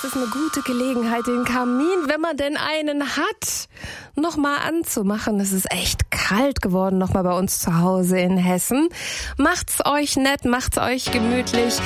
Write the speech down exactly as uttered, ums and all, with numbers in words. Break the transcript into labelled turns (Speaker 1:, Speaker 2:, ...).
Speaker 1: ist eine gute Gelegenheit, den Kamin, wenn man denn einen hat, nochmal anzumachen. Es ist echt kalt geworden, nochmal bei uns zu Hause in Hessen. Macht's euch nett, macht's euch gemütlich.